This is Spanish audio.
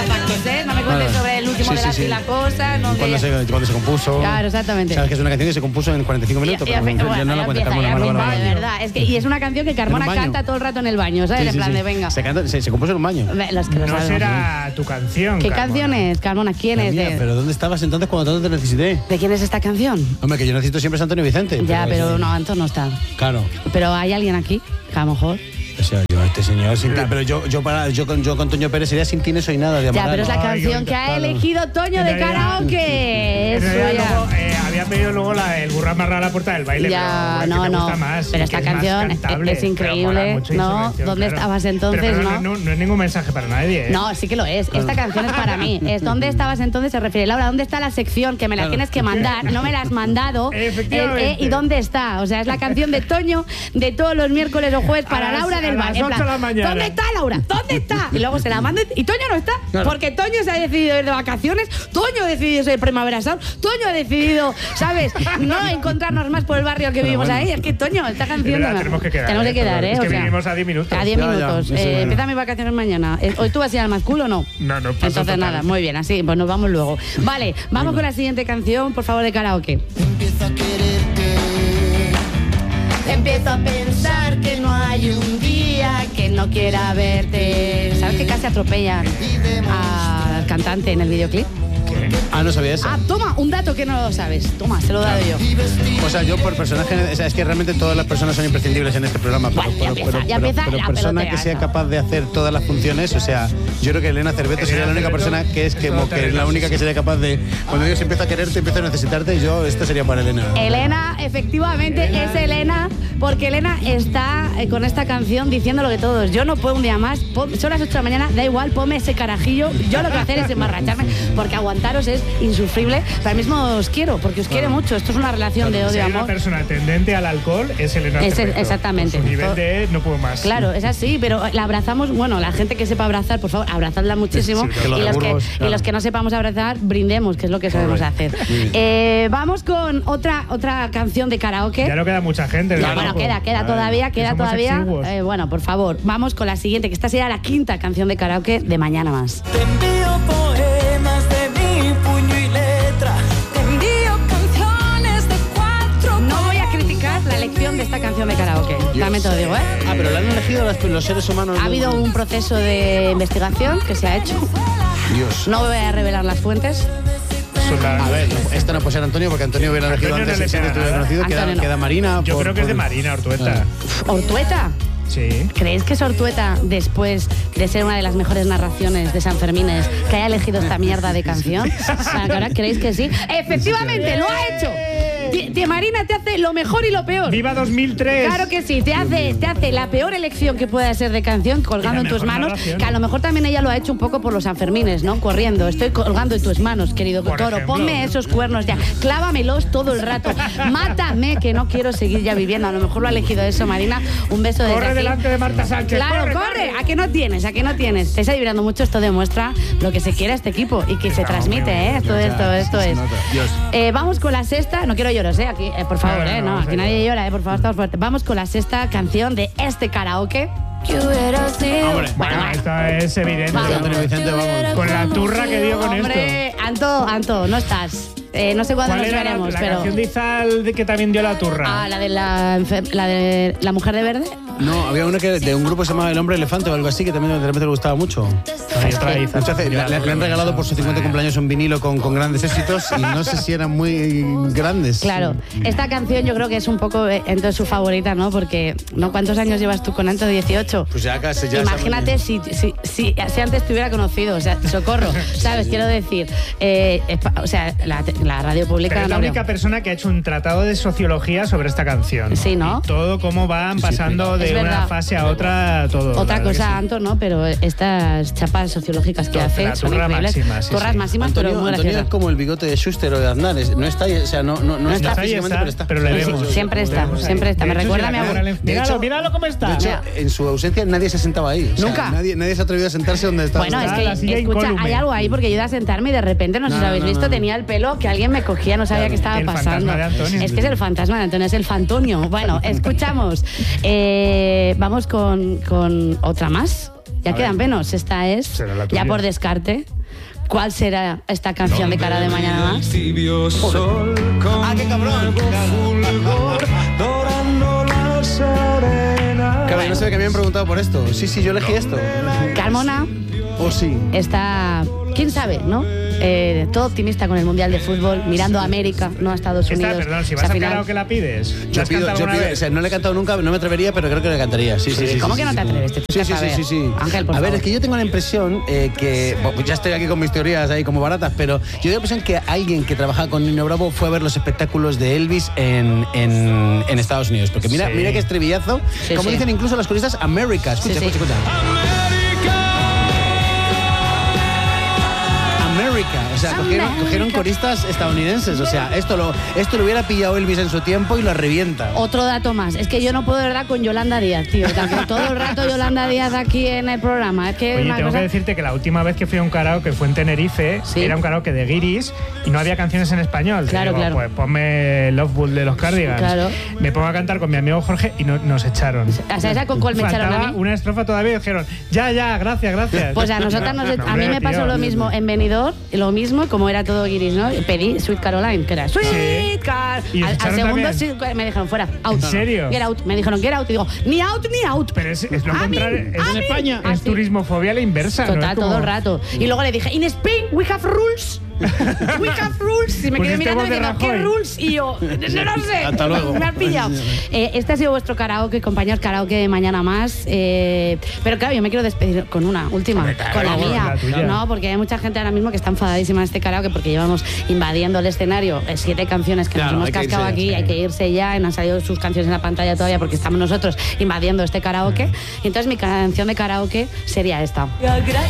factos, ¿eh? No me cuentes sobre el último de la cosa. No cuando se compuso. Claro, exactamente. Sabes que es una canción que se compuso en 45 minutos. Pero yo no la cuento, Carmona. De verdad. Y es una canción que Carmona canta todo el rato en el baño, ¿sabes? En plan de venga. Se compuso en un baño. No será tu canción. ¿Qué canción es, Carmona? ¿Quién es? Pero ¿dónde estabas entonces cuando tanto te necesité? ¿De quién es esta canción? Hombre, que yo necesito siempre a Antonio Vicente. Ya, pero no, Antonio no está. Claro. Pero hay alguien aquí, que a lo mejor. O sea, yo este señor sin ti, pero yo con Toño Pérez sería Sin ti no soy nada de Amaral. Ya, pero es la canción que ha elegido Toño de karaoke. Eso ya. Había pedido luego el burro amarrado a la puerta del baile. Ya, pero no. Más, pero esta canción es increíble, ¿no? ¿Dónde estabas entonces? Pero no es ningún mensaje para nadie. No, sí que lo es. Esta canción es para mí. Es ¿dónde estabas entonces? Se refiere, Laura, ¿dónde está la sección? Que me la tienes que mandar. No me la has mandado. Efectivamente. ¿Y dónde está? O sea, es la canción de Toño de todos los miércoles o jueves para Laura del Bar. A las 8 de la mañana. ¿Dónde está Laura? ¿Dónde está? Y luego se la manda y Toño no está. Claro. Porque Toño se ha decidido ir de vacaciones, Toño ha decidido ser Primavera Sound, Toño ha decidido, ¿sabes? No encontrarnos más por el barrio que vivimos ahí. Es que Toño, esta canción... Tenemos que quedar. Es que vivimos a 10 minutos. A 10 minutos. Empieza mis vacaciones mañana. ¿Hoy tú vas a ir al Mazcool o no? No. Entonces total. Nada, muy bien, así, pues nos vamos luego. Vale, vamos con la siguiente canción, por favor, de karaoke. Empiezo a quererte. Empiezo a pensar que no hay un día que no quiera verte. ¿Sabes que casi atropella al cantante en el videoclip? Ah, no sabía eso. Ah, toma, un dato que no lo sabes. Toma, se lo he dado yo. O sea, yo por personaje, o sea, es que realmente todas las personas son imprescindibles en este programa. Pero persona que sea capaz de hacer todas las funciones, o sea, yo creo que Elena Cerveto sería la única persona que es la única que sería capaz de, cuando Dios empieza a quererte, empieza a necesitarte, esto sería para Elena. Elena, efectivamente, es Elena, porque Elena está con esta canción diciendo lo que todos. Yo no puedo un día más, son las 8 de la mañana, da igual, ponme ese carajillo. Yo lo que voy a hacer es emborracharme, porque aguantaros es insufrible. Pero al mismo os quiero, porque os quiere mucho. Esto es una relación de odio-amor. Si una persona tendente al alcohol es Elena Cerveto. Exactamente. Por su nivel de no puedo más. Claro, es así, pero la abrazamos, bueno, la gente que sepa abrazar, por favor, abrazadla muchísimo. Sí, y los que no sepamos abrazar, brindemos, que es lo que sabemos hacer. Vamos con otra canción de karaoke. Ya no queda mucha gente. Bueno, queda todavía. Bueno, por favor, vamos con la siguiente, que esta será la quinta canción de karaoke de Mañana Más. Te envío poemas de mi puño y letra. Te envío canciones de 4. No voy a criticar la elección de esta canción de karaoke. También te lo digo, ¿eh? Ah, pero la han elegido los seres humanos. Ha habido un proceso de investigación que se ha hecho. Dios. No voy a revelar las fuentes. A ver, esto no puede ser Antonio, porque Antonio hubiera elegido antes si te hubiera conocido. Queda Marina. Yo creo que es de Marina Ortueta. ¿Ortueta? Sí. ¿Creéis que es Ortueta, después de ser una de las mejores narraciones de San Fermines, que haya elegido esta mierda de canción? ¿Ahora creéis que sí? ¡Efectivamente, lo ha hecho! Marina te hace lo mejor y lo peor. ¡Viva 2003! Claro que sí, te hace la peor elección que pueda ser de canción, colgando en tus manos, narración. Que a lo mejor también ella lo ha hecho un poco por los Sanfermines, ¿no? Corriendo, estoy colgando en tus manos, querido toro, ponme esos cuernos ya, clávamelos todo el rato, mátame, que no quiero seguir ya viviendo. A lo mejor lo ha elegido eso, Marina, un beso desde Corre aquí. Delante de Marta Sánchez. Claro, corre. ¿A qué no tienes? Te está vibrando mucho. Esto demuestra lo que se quiere a este equipo y que se transmite, ¿eh? Esto es. Vamos con la sexta. No quiero lloros, ¿eh? Aquí, por favor, no, aquí nadie llora, por favor, estamos fuertes. Vamos con la sexta canción de este karaoke. Hombre, bueno, esto es evidente. Antonio Vicente, vamos. Con la turra que dio con esto. Anto, no estás. No sé cuándo nos veremos, la pero... canción de Izal que también dio la turra. Ah, la de la mujer de verde. No, había una que de un grupo que se llamaba El Hombre Elefante o algo así, que también de repente le gustaba mucho. Le han regalado por su 50 cumpleaños un vinilo con grandes éxitos y no sé si eran muy grandes. Claro, esta canción yo creo que es un poco entonces su favorita, ¿no? Porque, ¿no? ¿Cuántos años llevas tú con Anto? 18. Pues ya casi. Imagínate si antes te hubiera conocido, o sea, socorro, ¿sabes? Quiero decir, o sea, la radio pública... Pero es la única persona que ha hecho un tratado de sociología sobre esta canción. Sí, ¿no? Y todo cómo van pasando de una fase a otra, todo. Otra cosa, Anto, ¿no? Pero estas chapas sociológicas que hace son increíbles. Turras máximas, pero muy graciosas. Antonio es como el bigote de Schuster o de Aznar. No está ahí, o sea, no está físicamente, pero está. Pero le vemos. Siempre está. Me recuerda a mi abuelo. Míralo cómo está. De hecho, en su ausencia nadie se sentaba ahí. Nunca. Nadie se ha atrevido a sentarse donde estaba. Bueno, es que, escucha, hay algo ahí, porque yo iba a sentarme y de repente, no sé si lo habéis visto, tenía el pelo que alguien me cogía, no sabía qué estaba pasando. Es que es el fantasma de Antonio, es el Fantonio. Bueno, escuchamos. Vamos con otra más. Ya quedan menos. Esta es, ya por descarte. ¿Cuál será esta canción de Cara de Mañana Más? ¡Ah, qué cabrón! Cabrón, no sé que me habían preguntado por esto. Sí, yo elegí esto. Carmona. Oh, sí. Está, quién sabe, ¿no? Todo optimista con el Mundial de Fútbol, mirando a América, no a Estados Unidos. Perdón, si vas al karaoke la pides. Yo pido, o sea, no le he cantado nunca, no me atrevería, pero creo que le cantaría. Sí. ¿Cómo que no te atreves? Sí. Ángel, por favor. A ver, es que yo tengo la impresión que, bueno, ya estoy aquí con mis teorías ahí como baratas, pero yo tengo la impresión que alguien que trabaja con Nino Bravo fue a ver los espectáculos de Elvis en Estados Unidos. Porque mira que estribillazo, como dicen incluso las coristas, America. Escucha. O sea, cogieron coristas estadounidenses. O sea, esto lo hubiera pillado Elvis en su tiempo y lo revienta. Otro dato más. Es que yo no puedo, de verdad, con Yolanda Díaz, tío. Todo el rato Yolanda Díaz aquí en el programa. Es que oye, tengo que decirte que la última vez que fui a un karaoke fue en Tenerife. Era un karaoke de guiris y no había canciones en español. Claro. Pues ponme Love Bull de los Cardigans. Claro. Me pongo a cantar con mi amigo Jorge y nos echaron. O sea, ¿esa con cuál me echaron a mí? Una estrofa todavía y dijeron, ya, gracias. Pues a nosotras a mí me pasó lo mismo en Benidorm, lo mismo, como era todo guiris, ¿no? Pedí Sweet Caroline, que era Sweet Caroline. Al segundo sí, me dijeron fuera, out. ¿En serio? Get out. Me dijeron get out y digo, ni out. Pero es lo contrario. Es en España. Es turismofobia a la inversa. Total, ¿no? todo el rato. Y luego le dije, in Spain we have rules. We have rules. Y me quedé mirando y diciendo, ¿qué rules? Y yo, no sé. Hasta luego. Me han pillado. Este ha sido vuestro karaoke, compañeros, karaoke de Mañana Más. Pero claro, yo me quiero despedir con una última, con la mía. No, porque hay mucha gente ahora mismo que está enfadadísima en este karaoke porque llevamos invadiendo el escenario 7 canciones que nos hemos cascado aquí. Hay que irse ya. Y no han salido sus canciones en la pantalla todavía porque estamos nosotros invadiendo este karaoke. Y entonces mi canción de karaoke sería esta.